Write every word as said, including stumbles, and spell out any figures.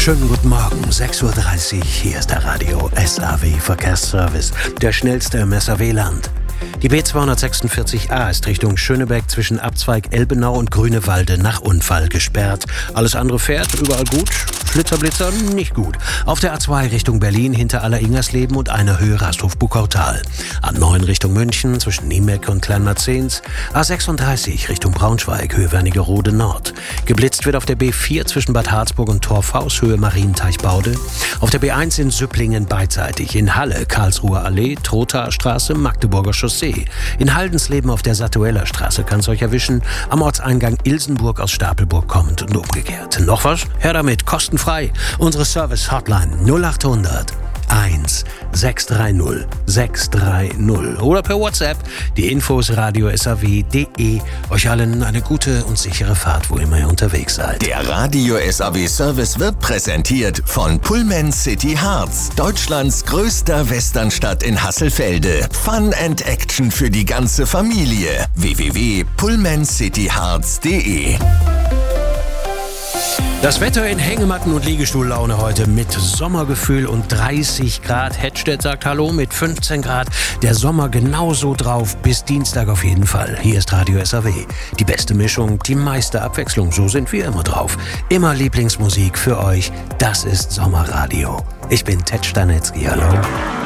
Schönen guten Morgen, sechs Uhr dreißig, hier ist der Radio S A W Verkehrsservice, der schnellste im S A W-Land. Die B zweihundertsechsundvierzig A ist Richtung Schönebeck zwischen Abzweig Elbenau und Grünewalde nach Unfall gesperrt. Alles andere fährt, überall gut. Flitzer-Blitzer nicht gut. Auf der A zwei Richtung Berlin hinter Aller-Ingersleben und einer Höhe Rasthof-Buckautal. A neun Richtung München zwischen Niemek und Kleinmarzens. A sechsunddreißig Richtung Braunschweig, Höhe Wernigerode Nord. Geblitzt wird auf der B vier zwischen Bad Harzburg und Torfhaus, Höhe Marienteich-Baude. Auf der B eins in Süpplingen beidseitig. In Halle, Karlsruher Allee, Trothaer Straße, Magdeburger Chaussee. In Haldensleben auf der Satueller Straße kann es euch erwischen. Am Ortseingang Ilsenburg aus Stapelburg kommend und umgekehrt. Noch was? Her damit, kostenfrei. Unsere Service-Hotline null acht hundert eins sechs drei null sechs drei null oder per WhatsApp die Infos radio s a w punkt de. Euch allen eine gute und sichere Fahrt, wo immer ihr unterwegs seid. Der Radio S A W Service wird präsentiert von Pullman City Harz, Deutschlands größter Westernstadt in Hasselfelde. Fun and Action für die ganze Familie. w w w punkt pullman city harz punkt de. Das Wetter in Hängematten und Liegestuhllaune heute mit Sommergefühl und dreißig Grad. Hedstedt sagt Hallo mit fünfzehn Grad. Der Sommer genauso drauf, bis Dienstag auf jeden Fall. Hier ist Radio S A W. Die beste Mischung, die meiste Abwechslung. So sind wir immer drauf. Immer Lieblingsmusik für euch. Das ist Sommerradio. Ich bin Ted Stanetzky. Hallo.